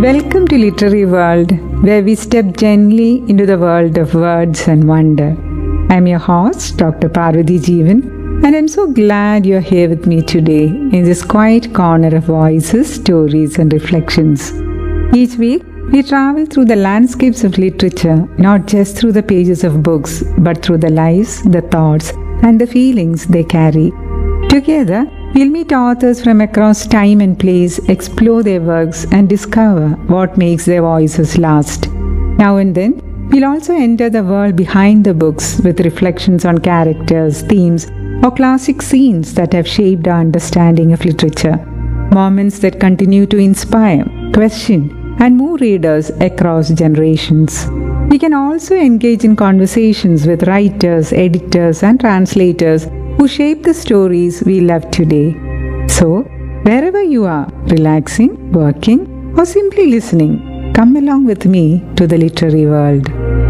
Welcome to Literary World, where we step gently into the world of words and wonder. I'm your host, Dr. Parvati Jeevan, and I'm so glad you're here with me today in this quiet corner of voices, stories, and reflections. Each week, we travel through the landscapes of literature, not just through the pages of books, but through the lives, the thoughts, and the feelings they carry. Together, we'll meet authors from across time and place, explore their works, and discover what makes their voices last. Now and then, we'll also enter the world behind the books with reflections on characters, themes, or classic scenes that have shaped our understanding of literature. Moments that continue to inspire, question, and move readers across generations. We can also engage in conversations with writers, editors, and translators who shape the stories we love today. So, wherever you are, relaxing, working, or simply listening, come along with me to the literary world.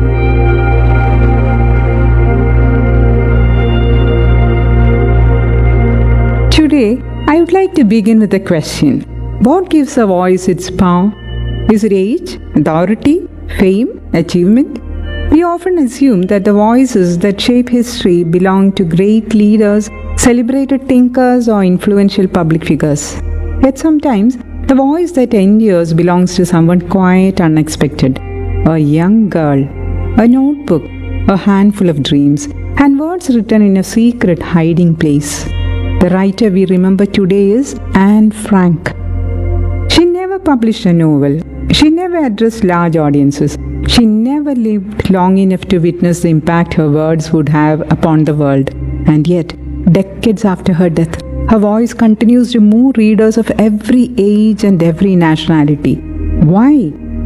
Today, I would like to begin with a question. What gives a voice its power? Is it age, authority, fame, achievement? We often assume that the voices that shape history belong to great leaders, celebrated thinkers, or influential public figures. Yet sometimes, the voice that endures belongs to someone quite unexpected. A young girl, a notebook, a handful of dreams, and words written in a secret hiding place. The writer we remember today is Anne Frank. She never published a novel. She never addressed large audiences. She never lived long enough to witness the impact her words would have upon the world. And yet, decades after her death, her voice continues to move readers of every age and every nationality. Why?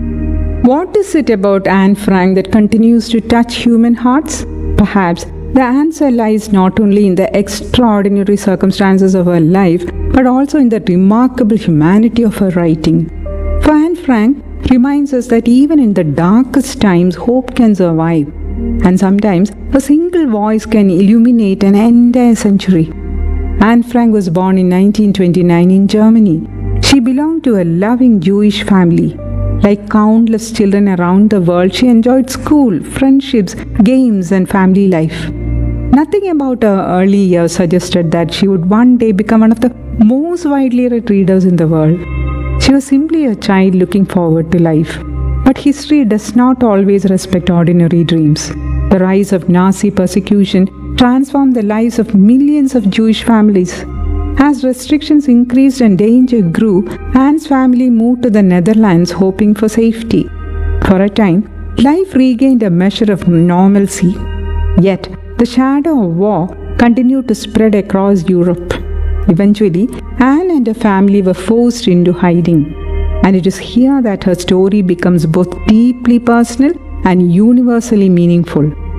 What is it about Anne Frank that continues to touch human hearts? Perhaps the answer lies not only in the extraordinary circumstances of her life, but also in the remarkable humanity of her writing. For Anne Frank reminds us that even in the darkest times, hope can survive. And sometimes, a single voice can illuminate an entire century. Anne Frank was born in 1929 in Germany. She belonged to a loving Jewish family. Like countless children around the world, she enjoyed school, friendships, games, and family life. Nothing about her early years suggested that she would one day become one of the most widely read readers in the world. She was simply a child looking forward to life. But history does not always respect ordinary dreams. The rise of Nazi persecution transformed the lives of millions of Jewish families. As restrictions increased and danger grew, Anne's family moved to the Netherlands hoping for safety. For a time, life regained a measure of normalcy. Yet, the shadow of war continued to spread across Europe. Eventually, Anne and her family were forced into hiding. And it is here that her story becomes both deeply personal and universally meaningful.